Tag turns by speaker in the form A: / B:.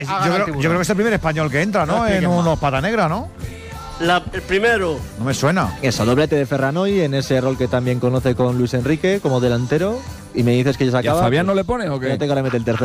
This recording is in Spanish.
A: Yo creo que es el primer español que entra, ¿no? En unos pata negra, ¿no?
B: El primero.
A: No me suena.
C: Eso, doblete de Ferranoy en ese rol que también conoce con Luis Enrique como delantero. Y me dices que ya se
D: ¿Y a
C: acaba.
D: Fabián no le pones o qué?
C: Fíjate que ahora mete el tercer.